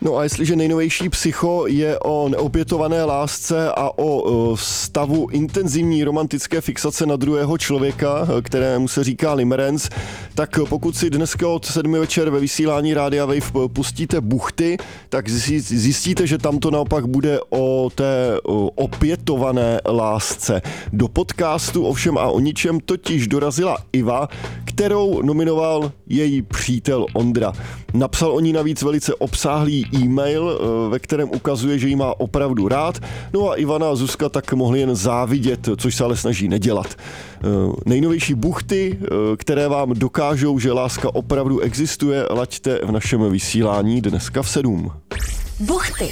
No a jestliže nejnovější Psycho je o neopětované lásce a o stavu intenzivní romantické fixace na druhého člověka, kterému se říká limerence, tak pokud si dneska od 7 večer ve vysílání Rádia Wave pustíte Buchty, tak zjistíte, že tam to naopak bude o té opětované lásce. Do podcastu Ovšem a o ničem totiž dorazila Iva, kterou nominoval její přítel Ondra. Napsal o ní navíc velice obsáhlý e-mail, ve kterém ukazuje, že jí má opravdu rád, no a Ivana a Zuzka tak mohli jen závidět, což se ale snaží nedělat. Nejnovější buchty, které vám dokážou, že láska opravdu existuje, laďte v našem vysílání dneska v 7. Buchty.